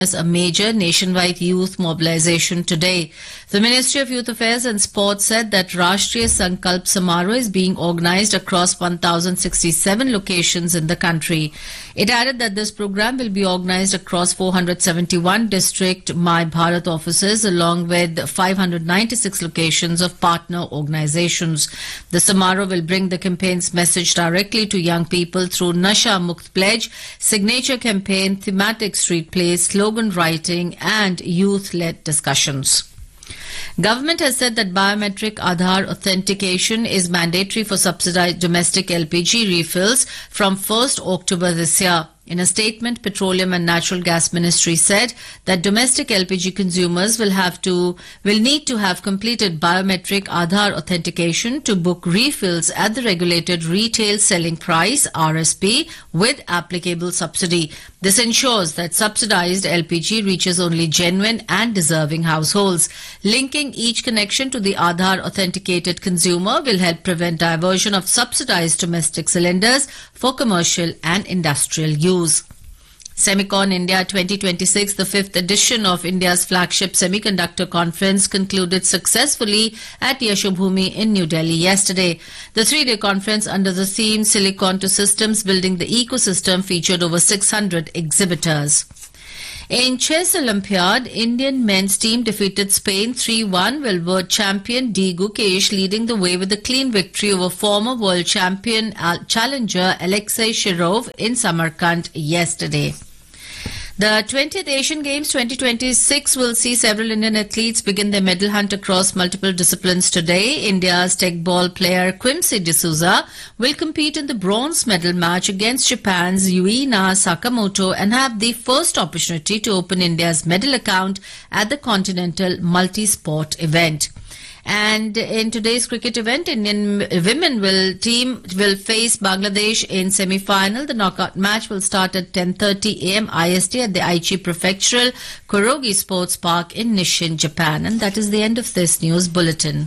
a major nationwide youth mobilization today. The Ministry of Youth Affairs and Sports said that Rashtriya Sankalp Samaroh is being organized across 1,067 locations in the country. It added that this program will be organized across 471 district My Bharat offices along with 596 locations of partner organizations. The Samaroh will bring the campaign's message directly to young people through Nasha Mukt Pledge, signature campaign, thematic street plays, slogan writing and youth-led discussions. Government has said that biometric Aadhaar authentication is mandatory for subsidized domestic LPG refills from 1st October this year. In a statement, Petroleum and Natural Gas Ministry said that domestic LPG consumers will need to have completed biometric Aadhaar authentication to book refills at the regulated retail selling price (RSP) with applicable subsidy. This ensures that subsidized LPG reaches only genuine and deserving households. Linking each connection to the Aadhaar authenticated consumer will help prevent diversion of subsidized domestic cylinders for commercial and industrial use. Semicon India 2026, the fifth edition of India's flagship semiconductor conference, concluded successfully at Yashobhoomi in New Delhi yesterday. The three-day conference under the theme Silicon to Systems Building the Ecosystem featured over 600 exhibitors. In Chess Olympiad, Indian men's team defeated Spain 3-1, with world champion D. Gukesh leading the way with a clean victory over former world champion challenger Alexei Shirov in Samarkand yesterday. The 20th Asian Games 2026 will see several Indian athletes begin their medal hunt across multiple disciplines today. India's tech ball player Quimsy D'Souza will compete in the bronze medal match against Japan's Yuina Sakamoto and have the first opportunity to open India's medal account at the Continental Multi-Sport event. And in today's cricket event, Indian women will face Bangladesh in semi-final. The knockout match will start at 10:30 a.m. IST at the Aichi Prefectural Kurogi Sports Park in Nishin, Japan. And that is the end of this news bulletin.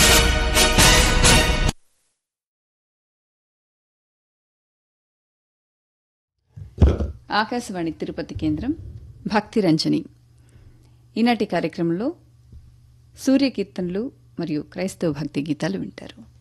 Akashvani Tirupati కేంద్రం భక్తి రంజని. ఈనాటి కార్యక్రమంలో సూర్యకీర్తనలు మరియు క్రైస్తవ భక్తి గీతాలు వింటారు.